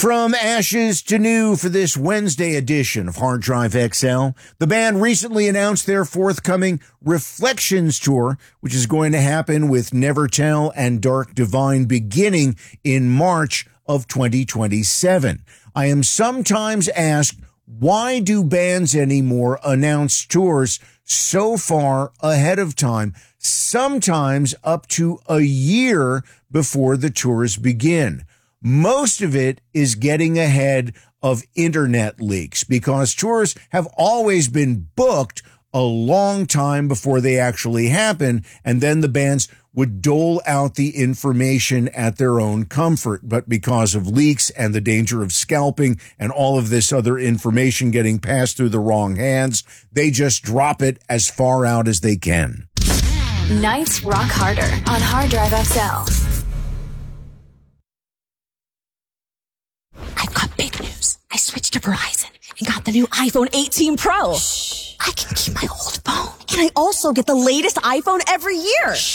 From ashes to new for this Wednesday edition of Hard Drive XL, the band recently announced their forthcoming Reflections Tour, which is going to happen with Nevertell and Dark Divine beginning in March of 2027. I am sometimes asked, why do bands anymore announce tours so far ahead of time, sometimes up to a year before the tours begin? Most of it is getting ahead of internet leaks because tours have always been booked a long time before they actually happen, and then the bands would dole out the information at their own comfort. But because of leaks and the danger of scalping and all of this other information getting passed through the wrong hands, they just drop it as far out as they can. Nights rock harder on Hard Drive XL. I've got big news. I switched to Verizon and got the new iPhone 18 Pro. Shh. I can keep my old phone. And I also get the latest iPhone every year. Shh.